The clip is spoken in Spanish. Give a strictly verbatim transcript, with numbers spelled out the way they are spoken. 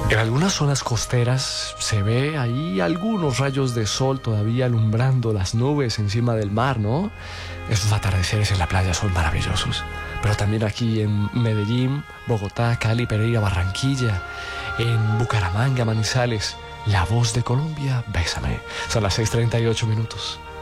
En algunas zonas costeras se ve ahí algunos rayos de sol todavía alumbrando las nubes encima del mar, ¿no? Esos atardeceres en la playa son maravillosos. Pero también aquí en Medellín, Bogotá, Cali, Pereira, Barranquilla, en Bucaramanga, Manizales, La Voz de Colombia, bésame. Son las seis treinta y ocho minutos.